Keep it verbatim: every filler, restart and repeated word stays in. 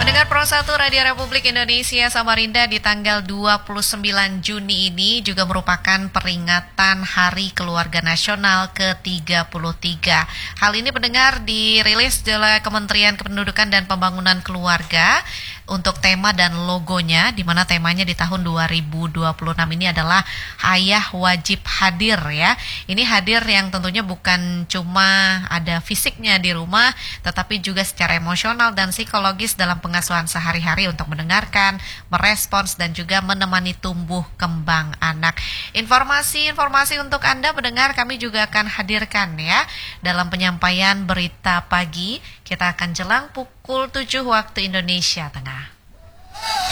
Pendengar Pro satu Radio Republik Indonesia Samarinda, di tanggal dua puluh sembilan Juni ini juga merupakan peringatan Hari Keluarga Nasional ke tiga puluh tiga. Hal ini pendengar dirilis oleh Kementerian Kependudukan dan Pembangunan Keluarga untuk tema dan logonya, di mana temanya di tahun dua ribu dua puluh enam ini adalah Ayah Wajib Hadir ya. Ini hadir yang tentunya bukan cuma ada fisiknya di rumah, tetapi juga secara emosional dan psikologis dalam pengasuhan sehari-hari untuk mendengarkan, merespons dan juga menemani tumbuh kembang anak. Informasi-informasi untuk Anda pendengar kami juga akan hadirkan ya dalam penyampaian berita pagi. Kita akan jelang pukul tujuh waktu Indonesia Tengah.